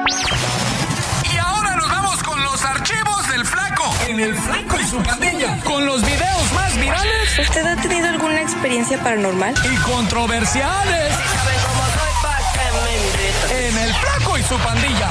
Y ahora nos vamos con los archivos del Flaco. En el Flaco y su pandilla. Con los videos más virales. ¿Usted ha tenido alguna experiencia paranormal? Y controversiales. ¿Saben cómo soy pa' que me inviten? En el Flaco y su pandilla.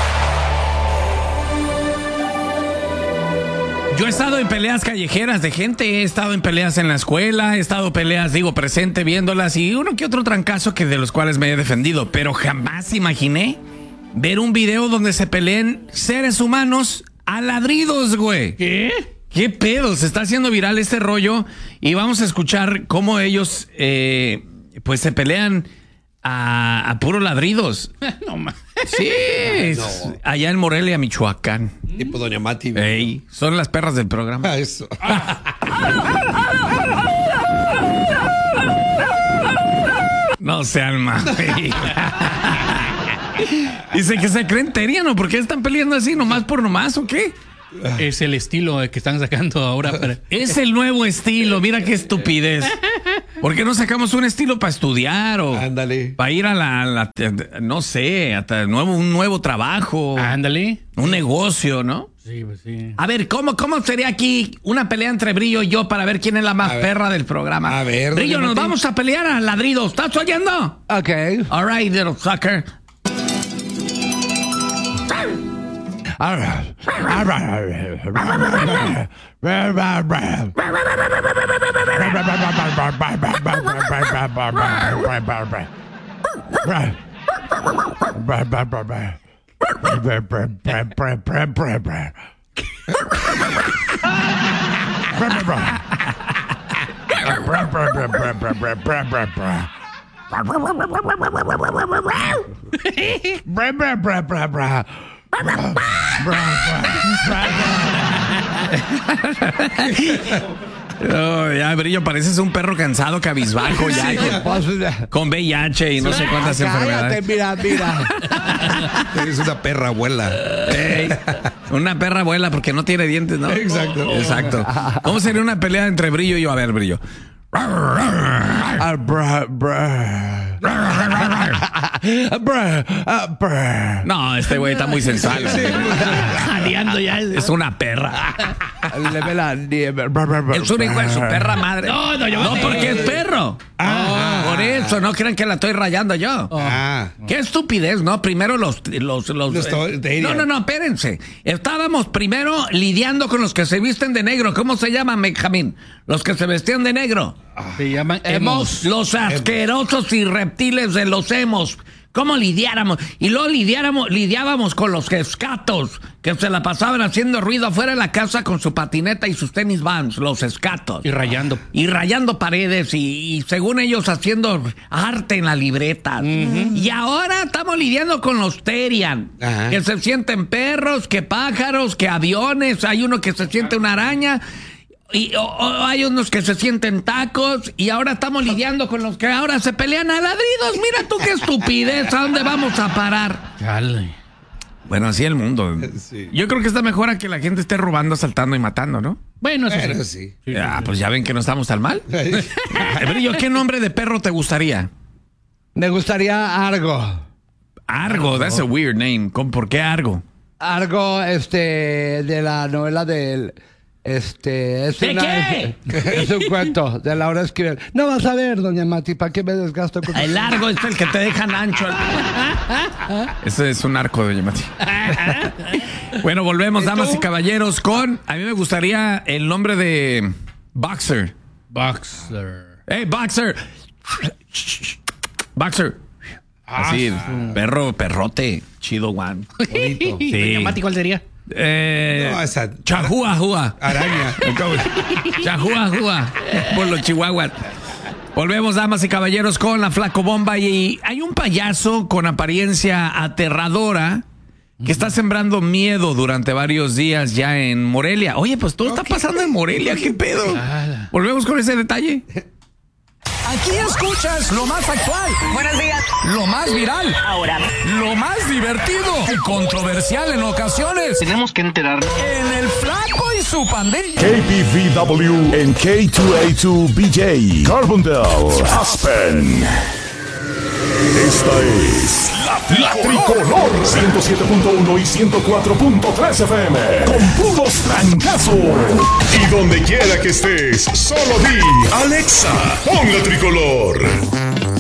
Yo he estado en peleas callejeras de gente, he estado en peleas en la escuela, he estado en peleas, presente viéndolas y uno que otro trancazo que de los cuales me he defendido, pero jamás imaginé ver un video donde se peleen seres humanos a ladridos, güey. ¿Qué? ¿Qué pedo? Se está haciendo viral este rollo y vamos a escuchar cómo ellos pues se pelean a puros ladridos. No más. Sí, allá en Morelia, Michoacán. Tipo Doña Mati. Ey, son las perras del programa. Eso. No sean mames. Dice que se creen teriano. ¿Por qué están peleando así? ¿Nomás por nomás o qué? Es el estilo que están sacando ahora. Es el nuevo estilo. Mira qué estupidez. ¿Por qué no sacamos un estilo para estudiar o Ándale. para ir a no sé, hasta un nuevo trabajo? Ándale. Un negocio, ¿no? Sí, pues sí. A ver, ¿cómo sería aquí una pelea entre Brillo y yo para ver quién es la más perra del programa? A ver, Brillo, doña nos Mati. vamos a pelear a ladridos. ¿Estás oyendo? Ok. All right, little sucker. Oh, ya, Brillo, pareces un perro cansado, cabizbajo, ya con VIH y no sé cuántas enfermedades. Mira. Eres una perra abuela. Ey, una perra abuela porque no tiene dientes, ¿no? Exacto. ¿Cómo sería una pelea entre Brillo y yo? A ver, Brillo. No, este güey está muy sensual. Jadeando ya. Es una perra. Es Es un hijo de su perra madre. No, porque es perro. Por eso, no crean que la estoy rayando yo. Qué estupidez, ¿no? Primero los No, espérense. Estábamos primero lidiando con los que se visten de negro. ¿Cómo se llaman, Benjamín? Los que se vestían de negro. Se llaman emos. Los asquerosos y reptiles de los emos. ¿Cómo lidiáramos? Y luego lidiábamos con los escatos, que se la pasaban haciendo ruido afuera de la casa con su patineta y sus tenis Vans, los escatos. Y rayando paredes y según ellos haciendo arte en la libreta. Y ahora estamos lidiando con los Terian, que se sienten perros, que pájaros, que aviones. Hay uno que se siente una araña. Y hay unos que se sienten tacos y ahora estamos lidiando con los que ahora se pelean a ladridos. Mira tú qué estupidez, ¿a dónde vamos a parar? Dale. Bueno, así el mundo. Sí. Yo creo que está mejor a que la gente esté robando, asaltando y matando, ¿no? Bueno, Eso sí. sí. Pues ya ven que no estamos tan mal. Brillo, ¿qué nombre de perro te gustaría? Me gustaría Argo. Argo, that's a weird name. ¿Por qué Argo? Argo, de la novela del... es qué? Es un cuento de Laura Esquivel. No vas a ver, doña Mati, ¿para qué me desgasto con El arco es el que te dejan ancho. Ese es un arco, doña Mati. Bueno, volvemos, damas y caballeros, con... A mí me gustaría el nombre de Boxer. Hey, Boxer. Boxer. Así, perrote. Chido, Juan. Bonito. Sí. Doña Mati, ¿cuál sería? No, esa Chahua. araña. Chahua. Por los chihuahuas. Volvemos, damas y caballeros, con la Flaco Bomba. Y hay un payaso con apariencia aterradora que está sembrando miedo durante varios días ya en Morelia. Oye, pues todo está pasando en Morelia. ¿Qué pedo? Volvemos con ese detalle. Aquí escuchas lo más actual. Buenos días. Lo más viral. Ahora. Lo más divertido. Y controversial en ocasiones. Tenemos que enterarnos. En el Flaco y su pandilla. KBVW and K2A2BJ, Carbondale, Aspen. Esta es la Tricolor 107.1 y 104.3 FM con puros trancazos. Y donde quiera que estés, solo di Alexa, pon la Tricolor.